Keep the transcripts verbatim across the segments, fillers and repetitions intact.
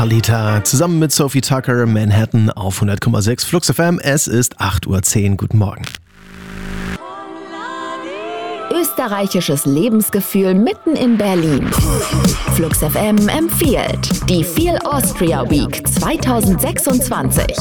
Kalita zusammen mit Sophie Tucker, Manhattan auf hundert Komma sechs Flux F M. Es ist acht Uhr zehn. Guten Morgen. Österreichisches Lebensgefühl mitten in Berlin. Flux F M empfiehlt die Feel Austria Week zwanzig sechsundzwanzig.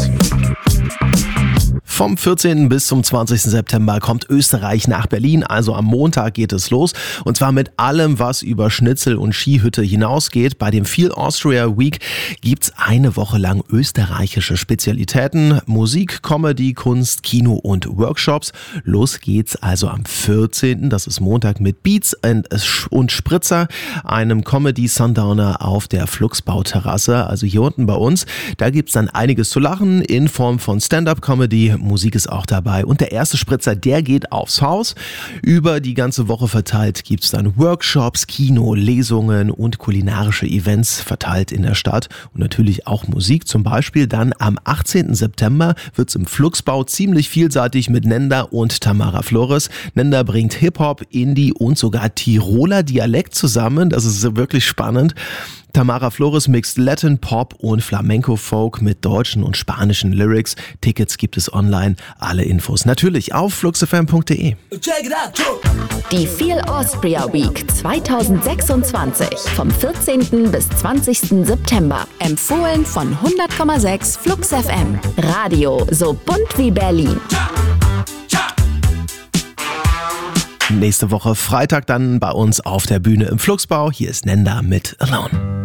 Vom vierzehnten bis zum zwanzigsten September kommt Österreich nach Berlin, also am Montag geht es los. Und zwar mit allem, was über Schnitzel und Skihütte hinausgeht. Bei dem Feel Austria Week gibt's eine Woche lang österreichische Spezialitäten, Musik, Comedy, Kunst, Kino und Workshops. Los geht's also am vierzehnten, das ist Montag, mit Beats und Spritzer, einem Comedy-Sundowner auf der Fluxbauterrasse, also hier unten bei uns. Da gibt's dann einiges zu lachen in Form von Stand-up-Comedy, Musik ist auch dabei und der erste Spritzer, der geht aufs Haus. Über die ganze Woche verteilt gibt's dann Workshops, Kino, Lesungen und kulinarische Events verteilt in der Stadt und natürlich auch Musik. Zum Beispiel dann am achtzehnten September wird's im Fluxbau ziemlich vielseitig mit Nenda und Tamara Flores. Nenda bringt Hip-Hop, Indie und sogar Tiroler Dialekt zusammen. Das ist wirklich spannend. Tamara Flores mixt Latin, Pop und Flamenco-Folk mit deutschen und spanischen Lyrics. Tickets gibt es online. Alle Infos natürlich auf fluxfm punkt de. Die Feel Austria Week zwanzig sechsundzwanzig vom vierzehnten bis zwanzigsten September. Empfohlen von hundert Komma sechs Flux F M. Radio so bunt wie Berlin. Nächste Woche Freitag dann bei uns auf der Bühne im Fluxbau. Hier ist Nenda mit Alone.